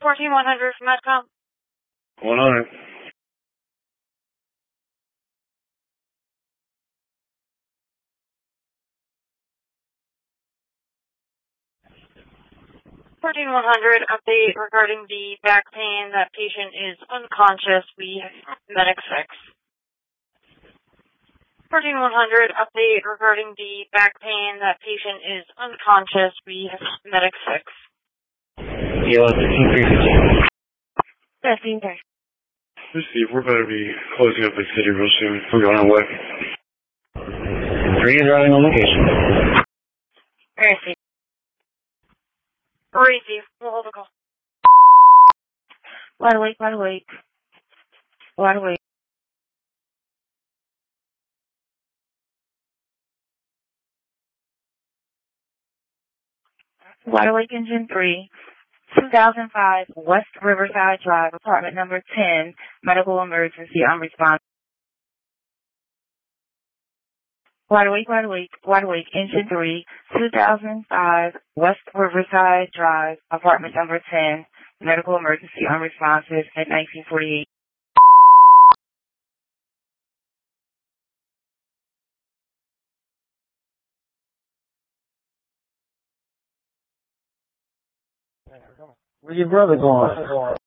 14100 from Medcom. 100. Update regarding the back pain. That patient is unconscious. We have medic 6. 14100 update regarding the back pain. That patient is unconscious. We have medic 6. Yeah, 15350. 15. Receive, we're better be closing up the city real soon. We're going our way. 3 is arriving on location. Receive. Receive. We'll hold the call. Wide awake. Wide awake. Wide awake engine 3. 2005 West Riverside Drive, apartment number 10, medical emergency, unresponsive. Wide awake, engine 3, 2005 West Riverside Drive, apartment number 10, medical emergency, unresponsive, at 1948. Where's your brother going?